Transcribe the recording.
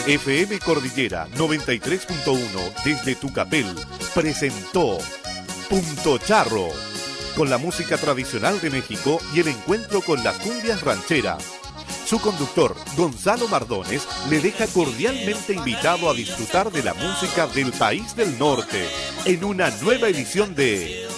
FM Cordillera 93.1 desde Tucapel presentó Punto Charro, con la música tradicional de México y el encuentro con las cumbias rancheras. Su conductor, Gonzalo Mardones, le deja cordialmente invitado a disfrutar de la música del país del norte en una nueva edición de